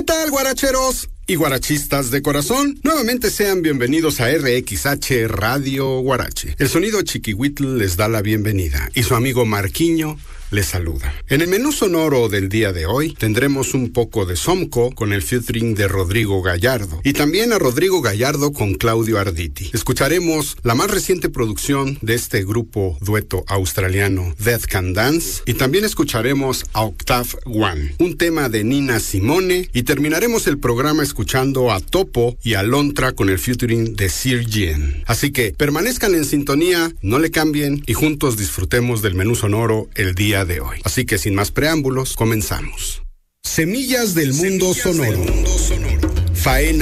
tal, guaracheros y guarachistas de corazón? Nuevamente sean bienvenidos a RXH Radio Guarache. El sonido chiquihuitl les da la bienvenida y su amigo Marquiño les saluda. En el menú sonoro del día de hoy tendremos un poco de Somco con el featuring de Rodrigo Gallardo y también a Rodrigo Gallardo con Claudio Arditi. Escucharemos la más reciente producción de este grupo dueto australiano Death Can Dance y también escucharemos a Octave One, un tema de Nina Simone, y terminaremos el programa escuchando a Topo y a Lontra con el featuring de Sir Jean. Así que permanezcan en sintonía, no le cambien y juntos disfrutemos del menú sonoro el día de hoy. Así que sin más preámbulos, comenzamos. Semillas del mundo sonoro. Faena